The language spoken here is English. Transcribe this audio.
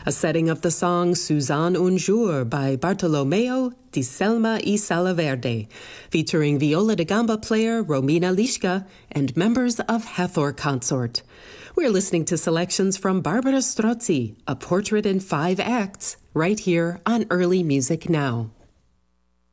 a setting of the song Suzanne un jour by Bartolomeo di Selma y Salaverde, featuring viola da gamba player Romina Lischka and members of Hathor Consort. We're listening to selections from Barbara Strozzi, A Portrait in 5 Acts, right here on Early Music Now.